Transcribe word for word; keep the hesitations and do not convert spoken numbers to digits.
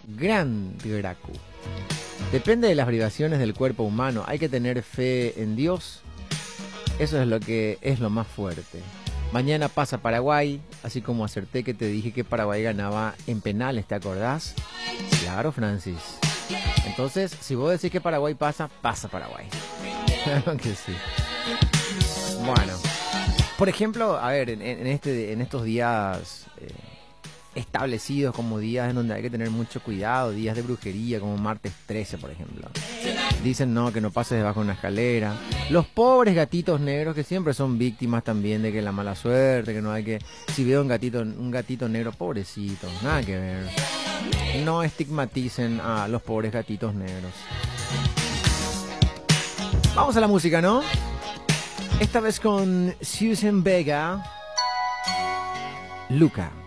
Gran Gracu. Depende de las privaciones del cuerpo humano. Hay que tener fe en Dios. Eso es lo que es lo más fuerte. Mañana pasa Paraguay, así como acerté que te dije que Paraguay ganaba en penales, ¿te acordás? Claro, Francis. Entonces, si vos decís que Paraguay pasa, pasa Paraguay. Claro que sí. Bueno, por ejemplo, a ver, en, en, este, en estos días eh, establecidos como días en donde hay que tener mucho cuidado, días de brujería, como martes trece, por ejemplo. Dicen no, que no pases debajo de una escalera. Los pobres gatitos negros que siempre son víctimas también de que la mala suerte, que no hay que... Si veo un gatito, un gatito negro, pobrecito, nada que ver. No estigmaticen a los pobres gatitos negros. Vamos a la música, ¿no? Esta vez con Susan Vega, Luca.